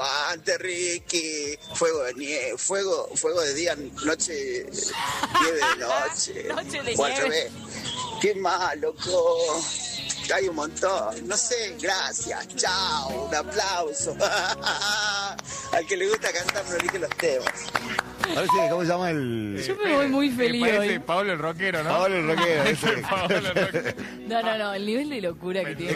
Aguante, Ricky. Fuego de nieve, fuego de día, noche, nieve de noche. Noche de O al nieve. revés. ¿Qué más, loco? Hay un montón. No sé, gracias. Chao, un aplauso. Al que le gusta cantar, no elige los temas. A ver si, ¿cómo se llama el...? Yo me voy muy feliz Parece hoy. Pablo el rockero, ¿no? Pablo el rockero, ese. Pablo el rockero. No, el nivel de locura que tiene.